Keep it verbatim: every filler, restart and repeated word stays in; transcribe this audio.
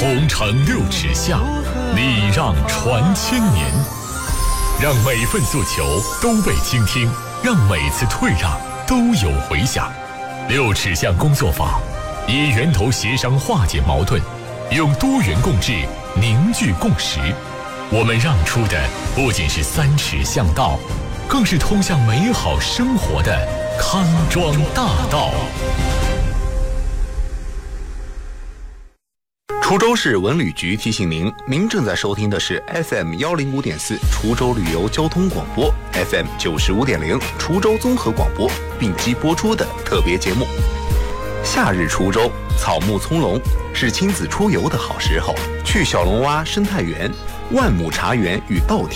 红尘六尺下，礼让传千年。让每份诉求都被倾听，让每次退让都有回响。六尺巷工作坊以源头协商化解矛盾，用多元共治凝聚共识。我们让出的不仅是三尺巷道，更是通向美好生活的康庄大道。 滁州市文旅局提醒您，您正在收听的是 F M 一零五点四 滁州旅游交通广播 ，F M 九十五点零 滁州综合广播并机播出的特别节目。夏日滁州草木葱茏，是亲子出游的好时候。去小龙洼生态园、万亩茶园与稻田。